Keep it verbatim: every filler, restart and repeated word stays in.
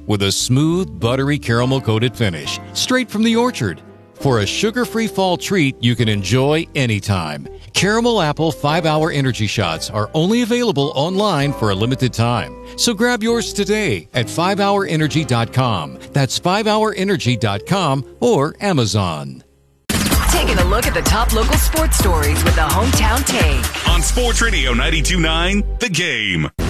with a smooth, buttery caramel-coated finish, straight from the orchard. For a sugar-free fall treat you can enjoy anytime. Caramel Apple five hour Energy Shots are only available online for a limited time. So grab yours today at five hour energy dot com. That's five hour energy dot com or Amazon. Taking a look at the top local sports stories with the Hometown Take. On Sports Radio ninety-two point nine, The Game.